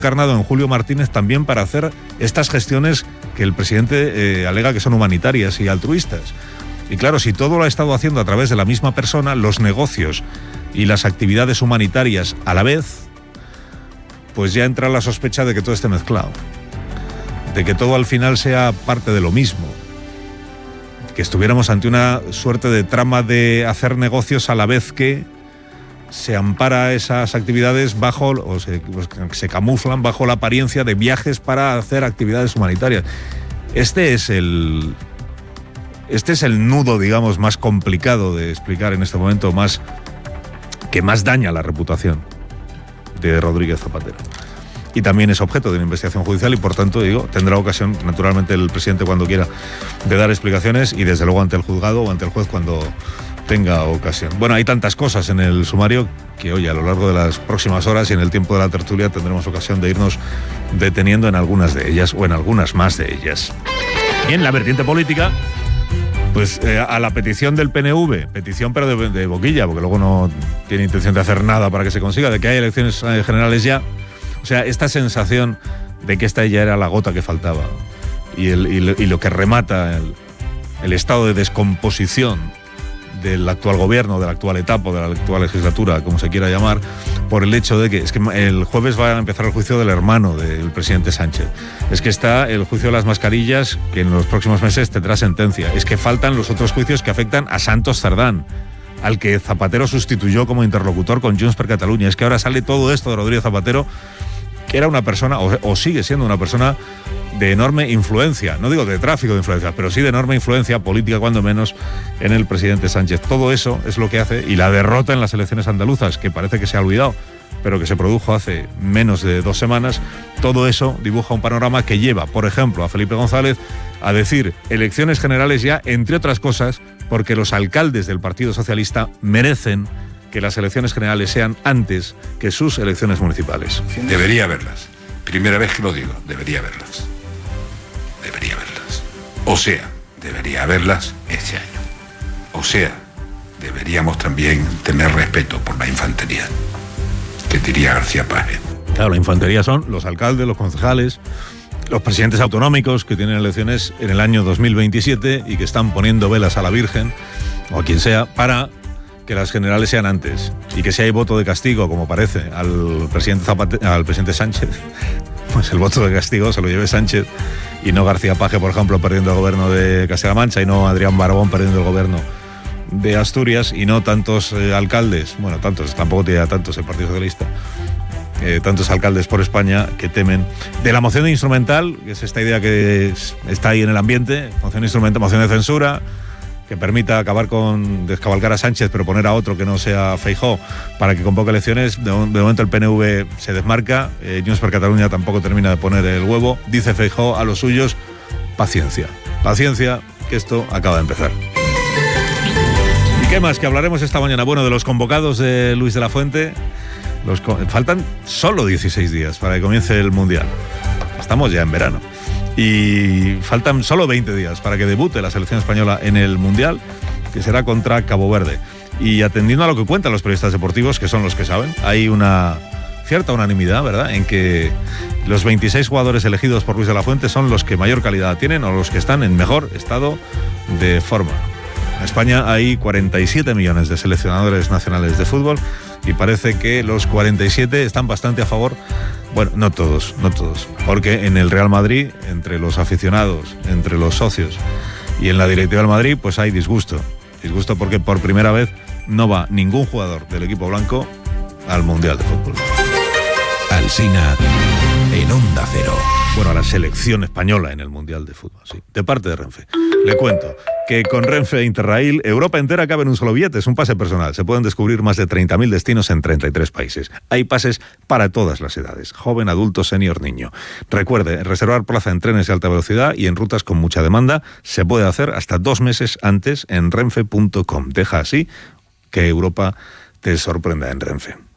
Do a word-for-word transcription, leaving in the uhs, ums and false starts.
encarnado en Julio Martínez también para hacer estas gestiones que el presidente eh, alega que son humanitarias y altruistas. Y claro, si todo lo ha estado haciendo a través de la misma persona, los negocios y las actividades humanitarias a la vez, pues ya entra la sospecha de que todo esté mezclado, de que todo al final sea parte de lo mismo, que estuviéramos ante una suerte de trama de hacer negocios a la vez que se ampara esas actividades bajo, o se, pues, se camuflan bajo la apariencia de viajes para hacer actividades humanitarias. Este es el, este es el nudo, digamos, más complicado de explicar en este momento, más que más daña la reputación de Rodríguez Zapatero. Y también es objeto de una investigación judicial y, por tanto, digo, tendrá ocasión, naturalmente, el presidente cuando quiera, de dar explicaciones y, desde luego, ante el juzgado o ante el juez cuando tenga ocasión. Bueno, hay tantas cosas en el sumario que, oye, a lo largo de las próximas horas y en el tiempo de la tertulia tendremos ocasión de irnos deteniendo en algunas de ellas o en algunas más de ellas. Y en la vertiente política, pues eh, a la petición del P N V, petición pero de, de boquilla, porque luego no tiene intención de hacer nada para que se consiga, de que haya elecciones eh, generales ya. O sea, esta sensación de que esta ya era la gota que faltaba y, el, y, lo, y lo que remata el, el estado de descomposición del actual gobierno, de la actual etapa, de la actual legislatura, como se quiera llamar, por el hecho de que es que el jueves va a empezar el juicio del hermano del presidente Sánchez. Es que está el juicio de las mascarillas, que en los próximos meses tendrá sentencia. Es que faltan los otros juicios que afectan a Santos Cerdán, al que Zapatero sustituyó como interlocutor con Junts per Catalunya. Es que ahora sale todo esto de Rodríguez Zapatero, que era una persona, o, o sigue siendo una persona de enorme influencia, no digo de tráfico de influencias, pero sí de enorme influencia política, cuando menos, en el presidente Sánchez. Todo eso es lo que hace, y la derrota en las elecciones andaluzas, que parece que se ha olvidado, pero que se produjo hace menos de dos semanas, todo eso dibuja un panorama que lleva, por ejemplo, a Felipe González a decir elecciones generales ya, entre otras cosas, porque los alcaldes del Partido Socialista merecen que las elecciones generales sean antes que sus elecciones municipales. Debería haberlas. Primera vez que lo digo, debería haberlas. Debería haberlas. O sea, debería haberlas este año. O sea, deberíamos también tener respeto por la infantería, que diría García Paje. Claro, la infantería son los alcaldes, los concejales, los presidentes autonómicos que tienen elecciones en el año dos mil veintisiete y que están poniendo velas a la Virgen, o a quien sea, para que las generales sean antes, y que si hay voto de castigo, como parece, al presidente Zapate- al presidente Sánchez, pues el voto de castigo se lo lleve Sánchez y no García Paje, por ejemplo, perdiendo el gobierno de Castilla-La Mancha, y no Adrián Barbón perdiendo el gobierno de Asturias, y no tantos eh, alcaldes, bueno, tantos, tampoco tiene tantos el Partido Socialista, eh, tantos alcaldes por España que temen de la moción de instrumental, que es esta idea que es, está ahí en el ambiente, moción de instrumental, moción de censura, que permita acabar con descabalgar a Sánchez, pero poner a otro que no sea Feijóo para que convoque elecciones. De, de momento el P N V se desmarca, eh, Junts per Catalunya tampoco termina de poner el huevo. Dice Feijóo a los suyos, paciencia, paciencia, que esto acaba de empezar. ¿Y qué más? Que hablaremos esta mañana, bueno, de los convocados de Luis de la Fuente. Los, faltan solo dieciséis días para que comience el Mundial. Estamos ya en verano. Y faltan solo veinte días para que debute la selección española en el Mundial, que será contra Cabo Verde. Y atendiendo a lo que cuentan los periodistas deportivos, que son los que saben, hay una cierta unanimidad, ¿verdad?, en que los veintiséis jugadores elegidos por Luis de la Fuente son los que mayor calidad tienen o los que están en mejor estado de forma. En España hay cuarenta y siete millones de seleccionadores nacionales de fútbol y parece que los cuarenta y siete están bastante a favor. Bueno, no todos, no todos, porque en el Real Madrid, entre los aficionados, entre los socios y en la directiva del Madrid, pues hay disgusto. Disgusto porque por primera vez no va ningún jugador del equipo blanco al Mundial de Fútbol. Alsina en Onda Cero. Bueno, a la selección española en el Mundial de Fútbol, sí, de parte de Renfe. Le cuento que con Renfe Interrail, Europa entera cabe en un solo billete, es un pase personal. Se pueden descubrir más de treinta mil destinos en treinta y tres países. Hay pases para todas las edades, joven, adulto, senior, niño. Recuerde, reservar plaza en trenes de alta velocidad y en rutas con mucha demanda se puede hacer hasta dos meses antes en renfe punto com. Deja así que Europa te sorprenda en Renfe.